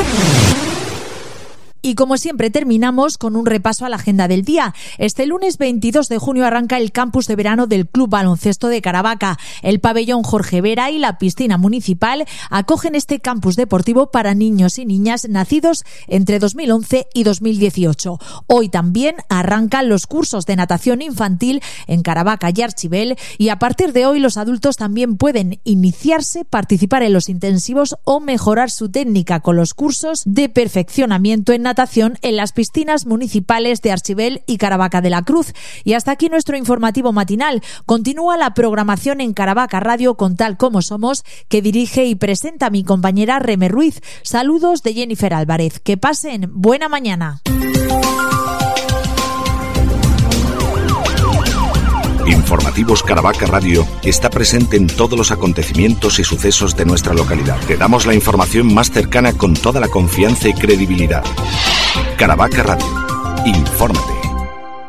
Y como siempre terminamos con un repaso a la agenda del día. Este lunes 22 de junio arranca el campus de verano del Club Baloncesto de Caravaca. El pabellón Jorge Vera y la piscina municipal acogen este campus deportivo para niños y niñas nacidos entre 2011 y 2018. Hoy también arrancan los cursos de natación infantil en Caravaca y Archibel, y a partir de hoy los adultos también pueden iniciarse, participar en los intensivos o mejorar su técnica con los cursos de perfeccionamiento en natación en las piscinas municipales de Archibel y Caravaca de la Cruz. Y hasta aquí nuestro informativo matinal. Continúa la programación en Caravaca Radio con Tal Como Somos, que dirige y presenta mi compañera Reme Ruiz. Saludos de Jennifer Álvarez. Que pasen buena mañana. Informativos Caravaca Radio está presente en todos los acontecimientos y sucesos de nuestra localidad. Te damos la información más cercana con toda la confianza y credibilidad. Caravaca Radio. Infórmate.